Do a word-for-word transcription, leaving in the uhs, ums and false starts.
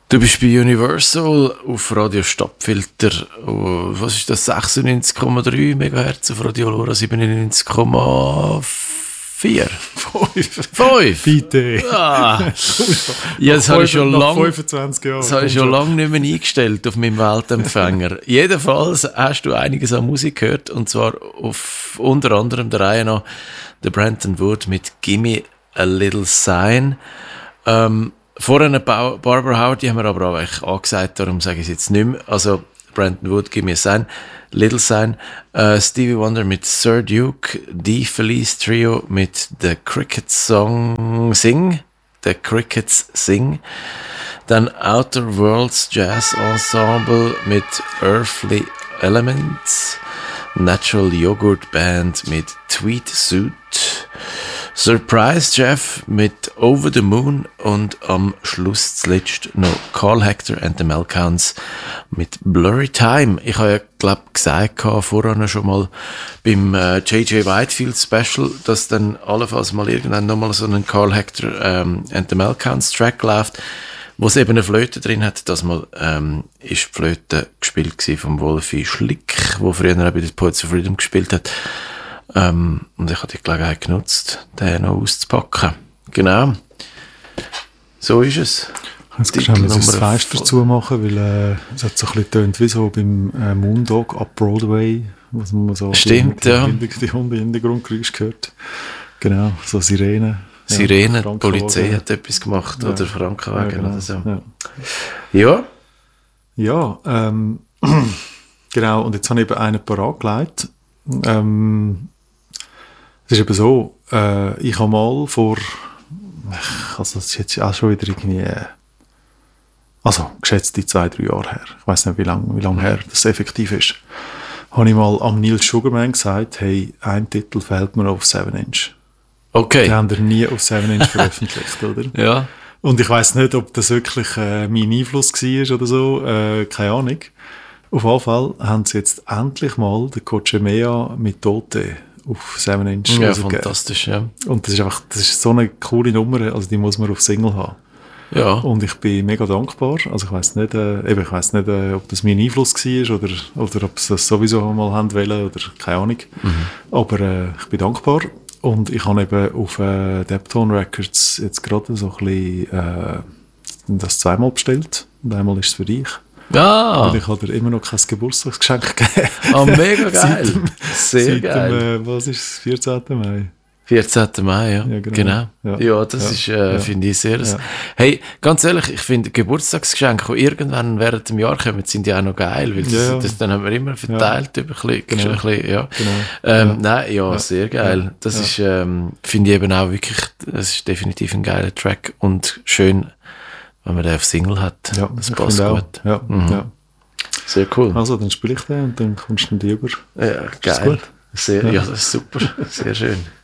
Du bist bei Universal auf Radio Stadtfilter, oh, was ist das, sechsundneunzig Komma drei Megahertz, auf Radio Lora siebenundneunzig Komma vier. Fünf. Fünf? Bitte. Ah. Ja, das habe ich schon lange fünfundzwanzig Jahre. Das habe ich schon lange nicht mehr eingestellt auf meinem Weltempfänger. Jedenfalls hast du einiges an Musik gehört, und zwar auf unter anderem der Reihe nach der Brenton Wood mit Gimme a Little Sign. Ähm, Vorher eine ba- Barbara Howard, die haben wir aber auch eigentlich angesagt, darum sage ich es jetzt nicht mehr. Also Brenton Wood, Give Me a Sign, Little Sign, äh, Stevie Wonder mit Sir Duke, Die Felice Trio mit The Crickets Song Sing, The Crickets Sing, dann Outer Worlds Jazz Ensemble mit Earthly Elements, Natural Yogurt Band mit Tweed Suit, Surprise Jeff mit Over the Moon und am Schluss zuletzt noch Carl Hector and the Meltdowns mit Blurry Time. Ich habe ja, glaube ich, gesagt vorher schon mal beim äh, J J Whitefield Special, dass dann allenfalls mal irgendwann nochmal so ein Carl Hector ähm, and the Meltdowns Track läuft, wo es eben eine Flöte drin hat. Das mal ähm, ist die Flöte gespielt gewesen vom Wolfi Schlick, wo früher auch bei den Poets of Freedom gespielt hat. Ähm, und ich habe die Gelegenheit genutzt, den noch auszupacken. Genau. So ist es. Jetzt kannst du das Fenster zumachen, weil äh, es hat so ein bisschen tönt wie so beim äh, Moondog ab Broadway, was man so Stimmt, die, ja. die, die Hunde im Hintergrund gehört. Genau, so Sirenen. Sirenen, ja, die Polizei hat etwas gemacht, ja. Oder Frankenwagen ja, genau. Oder so. Ja, ja, ja ähm, genau, und jetzt habe ich eben einen parat gelegt. Ähm, es ist eben so, äh, ich habe mal vor, also das ist jetzt auch schon wieder irgendwie, also geschätzte zwei, drei Jahre her, ich weiss nicht, wie lange wie lang her das effektiv ist, habe ich mal am Neil Sugarman gesagt, hey, ein Titel fehlt mir auf seven inch. Okay. Die haben wir nie auf seven inch veröffentlicht, oder? Ja. Und ich weiss nicht, ob das wirklich äh, mein Einfluss war oder so, äh, keine Ahnung. Auf jeden Fall haben sie jetzt endlich mal den Cochemea mit Tote auf seven inch Ja, fantastisch, ja. Und das ist einfach, das ist so eine coole Nummer, also die muss man auf Single haben. Ja. Und ich bin mega dankbar. Also ich weiss nicht, äh, eben, ich weiss nicht, äh, ob das mein Einfluss war oder, oder ob sie das sowieso mal haben wollen oder keine Ahnung. Mhm. Aber äh, ich bin dankbar. Und ich habe eben auf äh, Deptone Records jetzt gerade so ein bisschen äh, das zweimal bestellt. Und einmal ist es für dich. Ah. Und ich habe dir immer noch kein Geburtstagsgeschenk gegeben. Ah, oh, mega geil. Seit dem, Sehr seit geil. Dem, äh, was ist es? vierzehnten Mai. vierzehnten Mai, ja. Ja, genau. genau. Ja. ja, das ja. ist, äh, ja. finde ich sehr... Ja. Hey, ganz ehrlich, ich finde Geburtstagsgeschenke, die irgendwann während dem Jahr kommen, sind ja auch noch geil, weil ja. das, das dann haben wir immer verteilt ja. über ein bisschen, genau. ein bisschen ja. Genau. Ähm, ja. Nein, ja, ja, sehr geil. Das ja. ist, ähm, finde ich eben auch wirklich, das ist definitiv ein geiler Track und schön, wenn man den auf Single hat. Ja, das passt gut. Ja, mhm. ja. Sehr cool. Also, dann spiele ich den und dann kommst du die über. Ja, geil. Sehr, ja. ja, das ist super. Sehr schön.